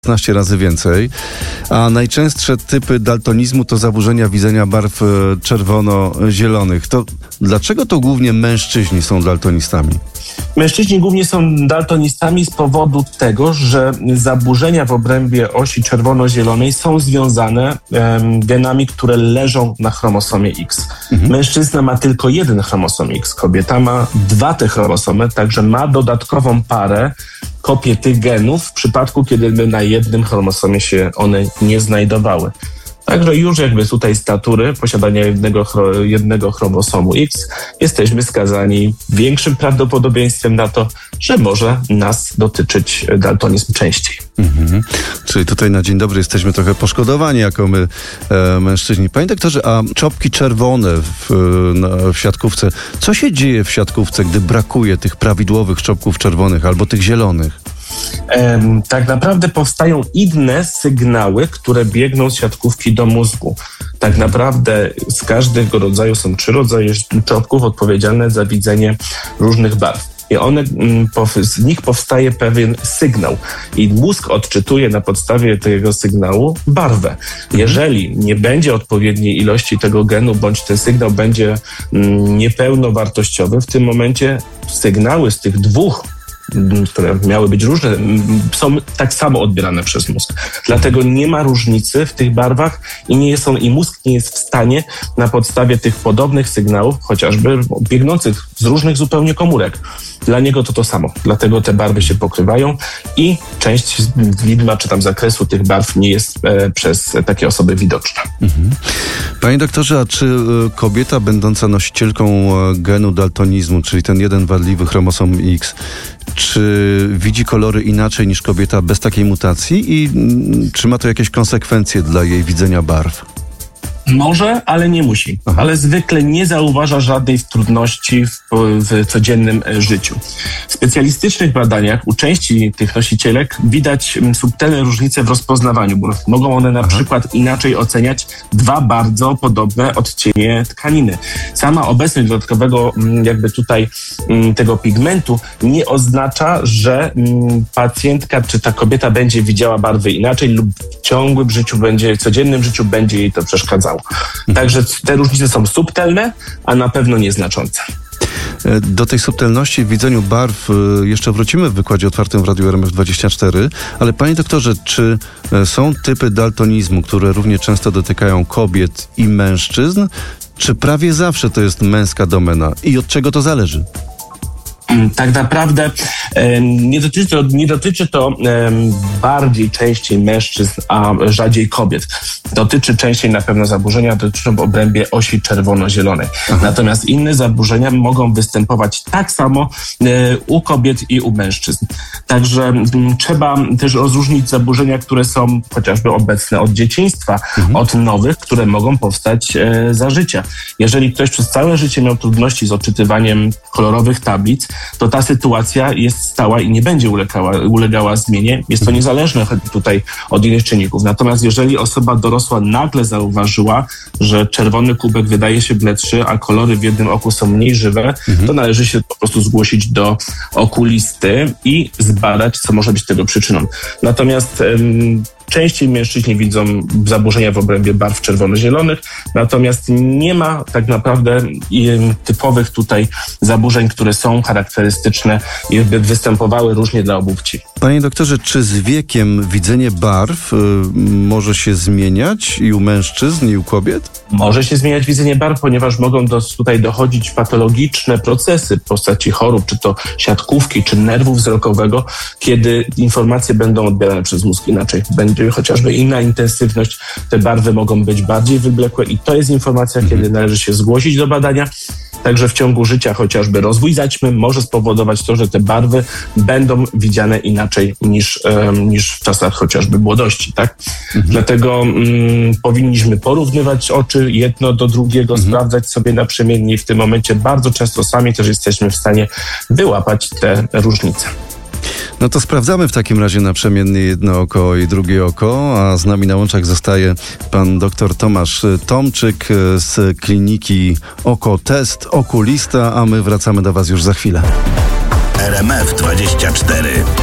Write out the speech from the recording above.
15 razy więcej, a najczęstsze typy daltonizmu to zaburzenia widzenia barw czerwono-zielonych. To dlaczego to głównie mężczyźni są daltonistami? Mężczyźni głównie są daltonistami z powodu tego, że zaburzenia w obrębie osi czerwono-zielonej są związane genami, które leżą na chromosomie X. Mężczyzna ma tylko jeden chromosom X, kobieta ma 2 te chromosomy, także ma dodatkową parę kopię tych genów w przypadku, kiedy by na jednym chromosomie się one nie znajdowały. Także już jakby tutaj z natury posiadania jednego chromosomu X jesteśmy skazani większym prawdopodobieństwem na to, że może nas dotyczyć daltonizm częściej. Czyli tutaj na dzień dobry jesteśmy trochę poszkodowani jako my mężczyźni. Panie doktorze, a czopki czerwone w siatkówce, co się dzieje w siatkówce, gdy brakuje tych prawidłowych czopków czerwonych albo tych zielonych? Tak naprawdę powstają inne sygnały, które biegną z siatkówki do mózgu. Tak naprawdę z każdego rodzaju są 3 rodzaje czopków odpowiedzialne za widzenie różnych barw. I z nich powstaje pewien sygnał i mózg odczytuje na podstawie tego sygnału barwę. Jeżeli nie będzie odpowiedniej ilości tego genu, bądź ten sygnał będzie niepełnowartościowy, w tym momencie sygnały z tych 2, które miały być różne, są tak samo odbierane przez mózg. Dlatego nie ma różnicy w tych barwach i mózg nie jest w stanie na podstawie tych podobnych sygnałów, chociażby biegnących z różnych zupełnie komórek. Dla niego to samo. Dlatego te barwy się pokrywają i część widma czy tam zakresu tych barw nie jest przez takie osoby widoczna. Panie doktorze, a czy kobieta będąca nosicielką genu daltonizmu, czyli ten jeden wadliwy chromosom X, czy widzi kolory inaczej niż kobieta bez takiej mutacji i czy ma to jakieś konsekwencje dla jej widzenia barw? Może, ale nie musi. Ale zwykle nie zauważa żadnej trudności w codziennym życiu. W specjalistycznych badaniach u części tych nosicielek widać subtelne różnice w rozpoznawaniu, bo mogą one na przykład inaczej oceniać 2 bardzo podobne odcienie tkaniny. Sama obecność dodatkowego jakby tutaj tego pigmentu nie oznacza, że pacjentka czy ta kobieta będzie widziała barwy inaczej lub w ciągłym życiu codziennym życiu będzie jej to przeszkadzało. Także te różnice są subtelne, a na pewno nieznaczące. Do tej subtelności w widzeniu barw jeszcze wrócimy w wykładzie otwartym w Radiu RMF24, ale panie doktorze, czy są typy daltonizmu, które równie często dotykają kobiet i mężczyzn, czy prawie zawsze to jest męska domena i od czego to zależy? Tak naprawdę nie dotyczy to bardziej częściej mężczyzn, a rzadziej kobiet. Dotyczy częściej na pewno zaburzenia dotyczą w obrębie osi czerwono-zielonej. Natomiast inne zaburzenia mogą występować tak samo u kobiet i u mężczyzn. Także trzeba też rozróżnić zaburzenia, które są chociażby obecne od dzieciństwa, od nowych, które mogą powstać za życia. Jeżeli ktoś przez całe życie miał trudności z odczytywaniem kolorowych tablic, to ta sytuacja jest stała i nie będzie ulegała zmianie. Jest to niezależne tutaj od innych czynników. Natomiast jeżeli osoba dorosła nagle zauważyła, że czerwony kubek wydaje się bledszy, a kolory w jednym oku są mniej żywe, to należy się po prostu zgłosić do okulisty i zbadać, co może być tego przyczyną. Natomiast częściej mężczyźni widzą zaburzenia w obrębie barw czerwono-zielonych, natomiast nie ma tak naprawdę typowych tutaj zaburzeń, które są charakterystyczne i występowały różnie dla obu płci. Panie doktorze, czy z wiekiem widzenie barw może się zmieniać i u mężczyzn, i u kobiet? Może się zmieniać widzenie barw, ponieważ mogą tutaj dochodzić patologiczne procesy w postaci chorób, czy to siatkówki, czy nerwu wzrokowego, kiedy informacje będą odbierane przez mózg inaczej. Będzie chociażby inna intensywność, te barwy mogą być bardziej wyblekłe i to jest informacja, kiedy należy się zgłosić do badania. Także w ciągu życia chociażby rozwój zaćmy może spowodować to, że te barwy będą widziane inaczej niż w czasach chociażby młodości, tak? Dlatego powinniśmy porównywać oczy jedno do drugiego, sprawdzać sobie naprzemiennie i w tym momencie bardzo często sami też jesteśmy w stanie wyłapać te różnice. No to sprawdzamy w takim razie naprzemiennie jedno oko i drugie oko, a z nami na łączach zostaje pan dr Tomasz Tomczyk z kliniki Oko Test, okulista, a my wracamy do was już za chwilę. RMF24